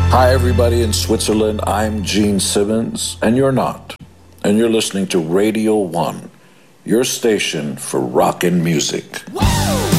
Hi, everybody in Switzerland. I'm Gene Simmons, and you're not. And you're listening to Radio 1, your station for rockin' music. Whoa!